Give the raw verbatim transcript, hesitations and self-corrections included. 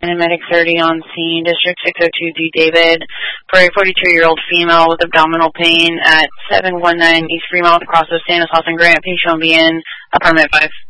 Medic thirty on scene, District six oh two D David, for a forty-two-year-old female with abdominal pain at seven one nine East Fremont, across of Stanislaus and Grant. Please show me in. Affirmative five.